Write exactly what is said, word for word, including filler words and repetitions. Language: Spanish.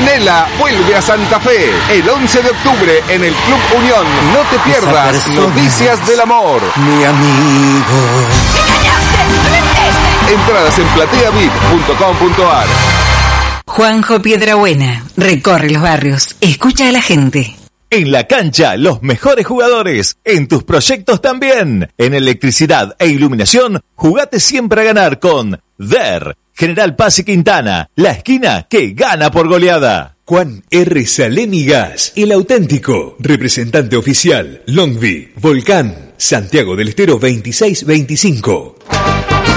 Tinelli vuelve a Santa Fe el once de octubre en el Club Unión. No te pierdas Noticias del Amor. Mi amigo. Entradas en platea vip punto com punto ar. Juanjo Piedrabuena recorre los barrios, escucha a la gente. En la cancha, los mejores jugadores. En tus proyectos también. En electricidad e iluminación, jugate siempre a ganar con D E R. General Paz y Quintana, la esquina que gana por goleada. Juan R. Salemi Gas, el auténtico. Representante oficial, Longvi, Volcán, Santiago del Estero veintiséis veinticinco.